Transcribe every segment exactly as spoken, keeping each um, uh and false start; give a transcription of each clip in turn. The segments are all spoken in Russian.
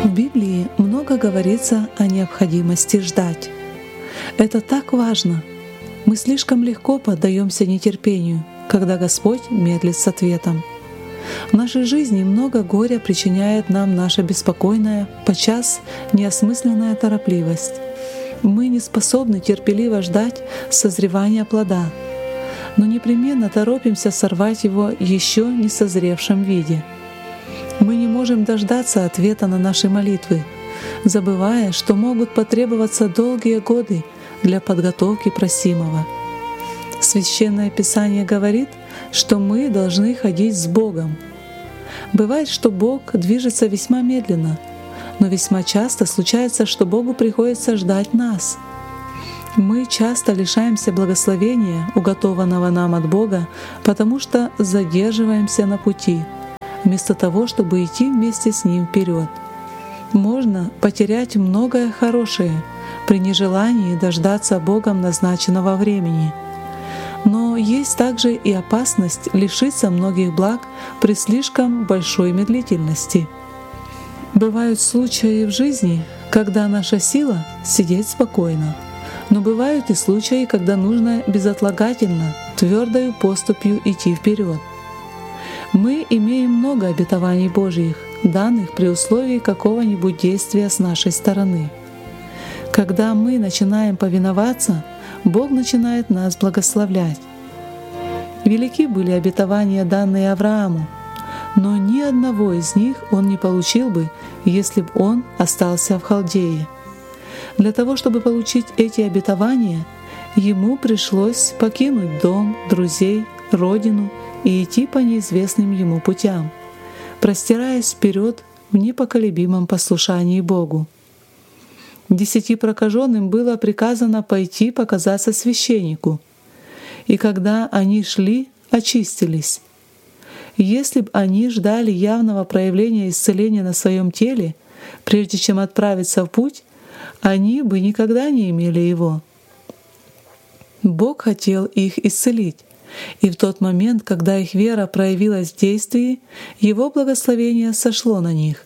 В Библии много говорится о необходимости ждать. Это так важно. Мы слишком легко поддаемся нетерпению, когда Господь медлит с ответом. В нашей жизни много горя причиняет нам наша беспокойная, подчас неосмысленная торопливость. Мы не способны терпеливо ждать созревания плода, но непременно торопимся сорвать его еще не созревшем виде. Мы не можем дождаться ответа на наши молитвы, забывая, что могут потребоваться долгие годы для подготовки просимого. Священное Писание говорит, что мы должны ходить с Богом. Бывает, что Бог движется весьма медленно, но весьма часто случается, что Богу приходится ждать нас. Мы часто лишаемся благословения, уготованного нам от Бога, потому что задерживаемся на пути, вместо того, чтобы идти вместе с Ним вперед. Можно потерять многое хорошее при нежелании дождаться Богом назначенного времени. Но есть также и опасность лишиться многих благ при слишком большой медлительности. Бывают случаи в жизни, когда наша сила — сидеть спокойно, но бывают и случаи, когда нужно безотлагательно, твердою поступью идти вперед. Мы имеем много обетований Божьих, данных при условии какого-нибудь действия с нашей стороны. Когда мы начинаем повиноваться, Бог начинает нас благословлять. Велики были обетования, данные Аврааму, но ни одного из них он не получил бы, если бы он остался в Халдее. Для того, чтобы получить эти обетования, ему пришлось покинуть дом, друзей, родину и идти по неизвестным ему путям, простираясь вперед в непоколебимом послушании Богу. Десяти прокаженным было приказано пойти показаться священнику, и когда они шли, очистились. Если бы они ждали явного проявления исцеления на своем теле, прежде чем отправиться в путь, они бы никогда не имели его. Бог хотел их исцелить, и в тот момент, когда их вера проявилась в действии, Его благословение сошло на них.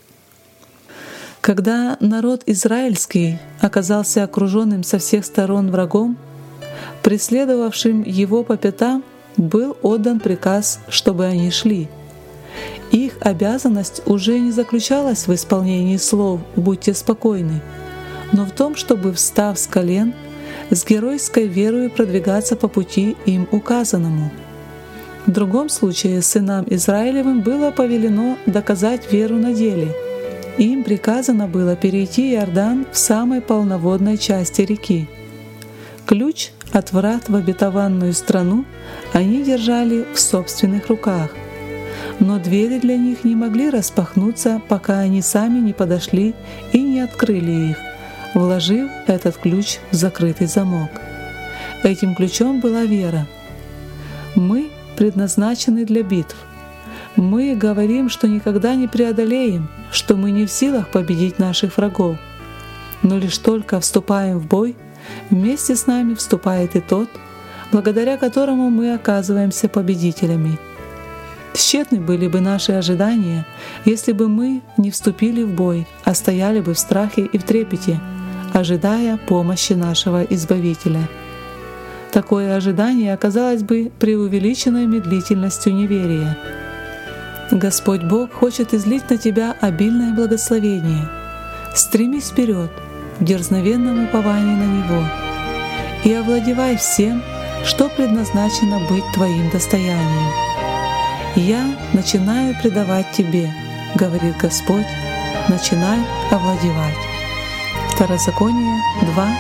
Когда народ израильский оказался окруженным со всех сторон врагом, преследовавшим его по пятам, был отдан приказ, чтобы они шли. Их обязанность уже не заключалась в исполнении слов «будьте спокойны», но в том, чтобы, встав с колен, с геройской верою продвигаться по пути им указанному. В другом случае сынам Израилевым было повелено доказать веру на деле. Им приказано было перейти Иордан в самой полноводной части реки. Ключ от врат в обетованную страну они держали в собственных руках, но двери для них не могли распахнуться, пока они сами не подошли и не открыли их, вложив этот ключ в закрытый замок. Этим ключом была вера. Мы предназначены для битв. Мы говорим, что никогда не преодолеем, что мы не в силах победить наших врагов. Но лишь только вступаем в бой, вместе с нами вступает и тот, благодаря которому мы оказываемся победителями. Тщетны были бы наши ожидания, если бы мы не вступили в бой, а стояли бы в страхе и в трепете, ожидая помощи нашего Избавителя. Такое ожидание оказалось бы преувеличенной медлительностью неверия. Господь Бог хочет излить на тебя обильное благословение. Стремись вперед в дерзновенном уповании на Него и овладевай всем, что предназначено быть твоим достоянием. «Я начинаю предавать тебе, — говорит Господь, — начинай овладевать». Второзаконие два,